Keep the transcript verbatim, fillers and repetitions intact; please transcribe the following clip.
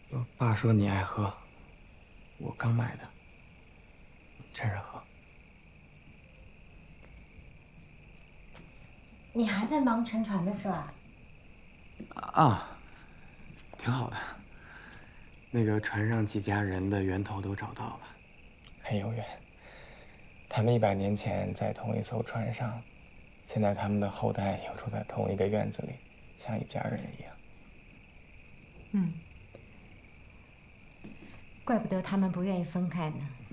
我爸说你爱喝，我刚买的，趁热喝。 你还在忙沉船的事儿？ 啊，挺好的。那个船上几家人的源头都找到了，很有缘。他们一百年前在同一艘船上，现在他们的后代又住在同一个院子里，像一家人一样。 嗯，怪不得他们不愿意分开呢。